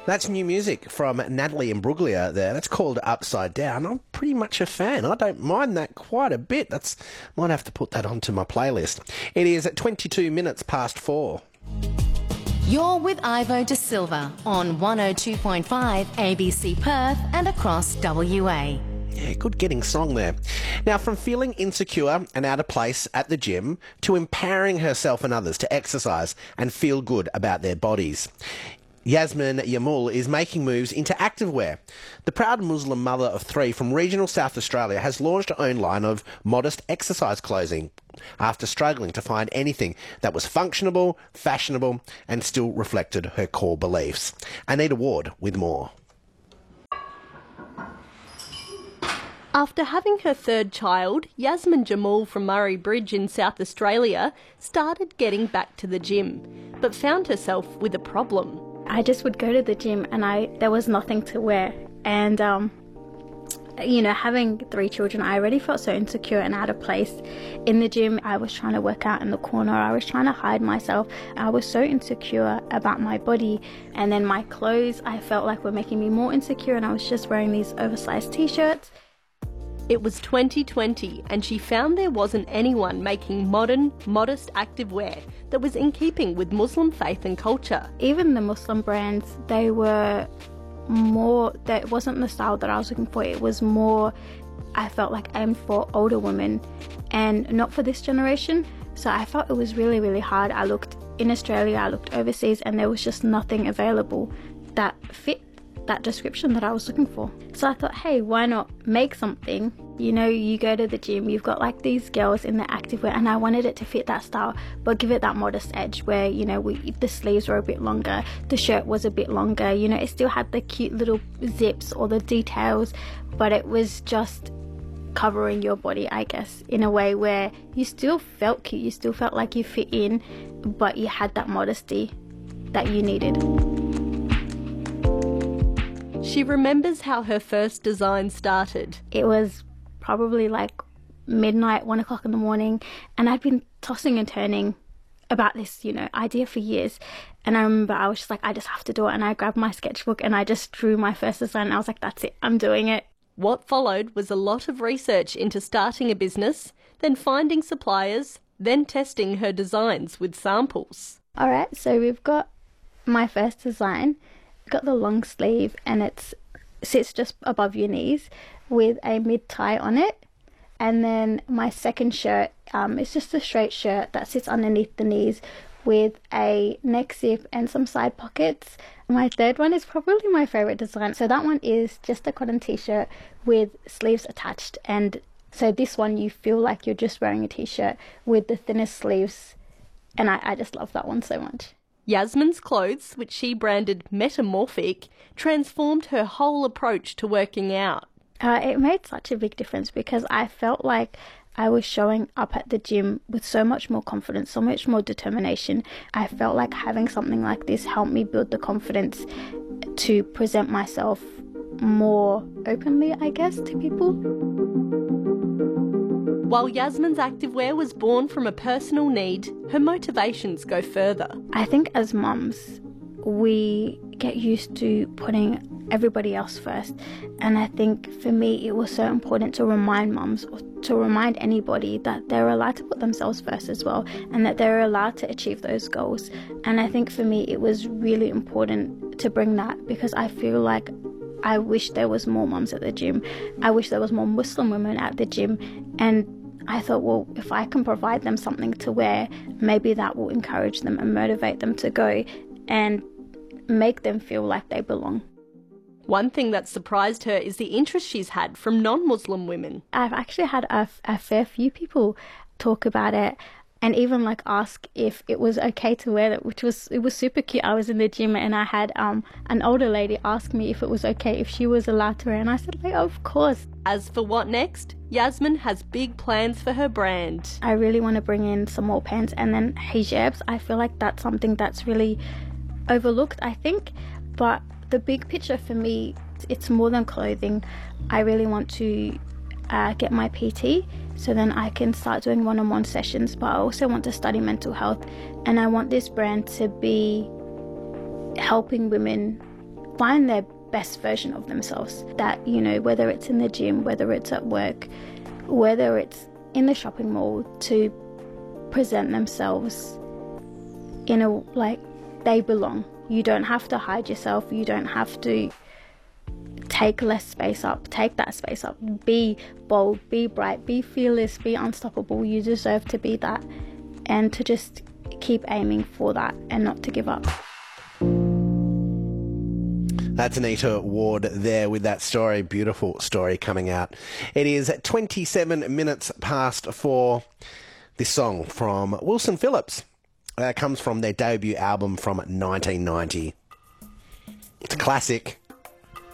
That's new music from Natalie Imbruglia there. That's called Upside Down. I'm pretty much a fan. I don't mind that quite a bit. Might have to put that onto my playlist. It is at 22 minutes past 4. You're with Ivo De Silva on 102.5 ABC Perth and across WA. Yeah, good getting song there. Now, from feeling insecure and out of place at the gym to empowering herself and others to exercise and feel good about their bodies, Yasmin Yamul is making moves into activewear. The proud Muslim mother of 3 from regional South Australia has launched her own line of modest exercise clothing after struggling to find anything that was functionable, fashionable and still reflected her core beliefs. Anita Ward with more. After having her 3rd child, Yasmin Jamal from Murray Bridge in South Australia started getting back to the gym, but found herself with a problem. I just would go to the gym and there was nothing to wear. And, having 3 children, I already felt so insecure and out of place. In the gym, I was trying to work out in the corner. I was trying to hide myself. I was so insecure about my body. And then my clothes, I felt like were making me more insecure, and I was just wearing these oversized t-shirts. It was 2020 and she found there wasn't anyone making modern, modest activewear that was in keeping with Muslim faith and culture. Even the Muslim brands, that wasn't the style that I was looking for. It was more, I felt like, aimed for older women and not for this generation. So I felt it was really, really hard. I looked in Australia, I looked overseas, and there was just nothing available that fit that description that I was looking for. So I thought, hey, why not make something? You go to the gym, you've got like these girls in the activewear, and I wanted it to fit that style, but give it that modest edge where, the sleeves were a bit longer, the shirt was a bit longer, it still had the cute little zips or the details, but it was just covering your body, I guess, in a way where you still felt cute, you still felt like you fit in, but you had that modesty that you needed. She remembers how her first design started. It was probably like midnight, 1 o'clock in the morning, and I'd been tossing and turning about this, idea for years. And I remember I was just like, I just have to do it. And I grabbed my sketchbook and I just drew my first design. And I was like, that's it, I'm doing it. What followed was a lot of research into starting a business, then finding suppliers, then testing her designs with samples. All right, so we've got my first design. Got the long sleeve and it sits just above your knees with a mid-tie on it. And then my second shirt, it's just a straight shirt that sits underneath the knees with a neck zip and some side pockets. My third one is probably my favorite design. So that one is just a cotton t-shirt with sleeves attached. And so this one, you feel like you're just wearing a t-shirt with the thinnest sleeves. And I just love that one so much. Yasmin's clothes, which she branded Metamorphic, transformed her whole approach to working out. It made such a big difference because I felt like I was showing up at the gym with so much more confidence, so much more determination. I felt like having something like this helped me build the confidence to present myself more openly, I guess, to people. While Yasmin's activewear was born from a personal need, her motivations go further. I think as mums, we get used to putting everybody else first. And I think for me, it was so important to remind mums or to remind anybody that they're allowed to put themselves first as well and that they're allowed to achieve those goals. And I think for me, it was really important to bring that because I feel like I wish there was more mums at the gym. I wish there was more Muslim women at the gym. And I thought, well, if I can provide them something to wear, maybe that will encourage them and motivate them to go and make them feel like they belong. One thing that surprised her is the interest she's had from non-Muslim women. I've actually had a fair few people talk about it and even like ask if it was okay to wear it, it was super cute. I was in the gym and I had an older lady ask me if it was okay, if she was allowed to wear it, and I said, like, of course. As for what next, Yasmin has big plans for her brand. I really want to bring in some more pants and then hijabs. I feel like that's something that's really overlooked, I think, but the big picture for me, it's more than clothing. I really want to get my PT so then I can start doing one-on-one sessions, but I also want to study mental health, and I want this brand to be helping women find their best version of themselves. That, you know, whether it's in the gym, whether it's at work, whether it's in the shopping mall, to present themselves in a, like, they belong. You don't have to hide yourself. You don't have to take less space up. Take that space up. Be bold, be bright, be fearless, be unstoppable. You deserve to be that, and to just keep aiming for that and not to give up. That's Anita Ward there with that story. Beautiful story coming out. It is 27 minutes past 4. This song from Wilson Phillips comes from their debut album from 1990. It's a classic.